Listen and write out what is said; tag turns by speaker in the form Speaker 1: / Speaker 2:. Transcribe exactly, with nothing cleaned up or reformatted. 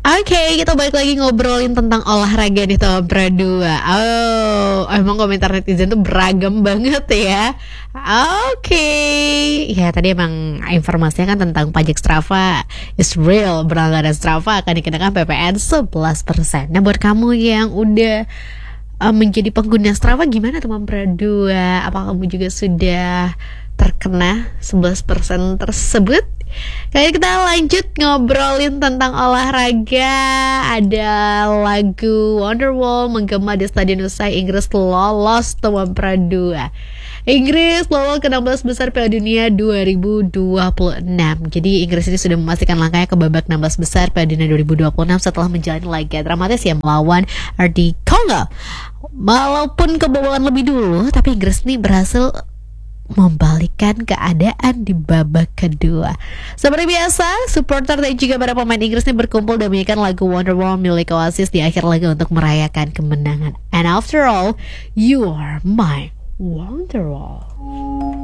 Speaker 1: Oke, kita balik lagi ngobrolin tentang olahraga nih Top Dua. Oh, emang komentar netizen tuh beragam banget ya. Oke, ya tadi emang informasinya kan tentang pajak Strava is real. Berlangganan Strava akan dikenakan P P N sebelas persen. Nah buat kamu yang udah uh, menjadi pengguna Strava, gimana teman Dua? Apakah kamu juga sudah terkena sebelas persen tersebut? Kali kita lanjut ngobrolin tentang olahraga. Ada lagu Wonderwall menggema di Stadion Usai Inggris lolos teman Dua. Inggris lolos ke enam belas besar Piala Dunia dua ribu dua puluh enam. Jadi Inggris ini sudah memastikan langkahnya ke babak enam belas besar Piala Dunia dua ribu dua puluh enam setelah menjalani laga dramatis yang melawan R D Congo. Walaupun kebobolan lebih dulu, tapi Inggris ini berhasil membalikkan keadaan di babak kedua. Seperti biasa, supporter dan juga para pemain Inggris ini berkumpul dan menyanyikan lagu Wonderwall milik Oasis di akhir laga untuk merayakan kemenangan. And after all, you are my Wonderwall.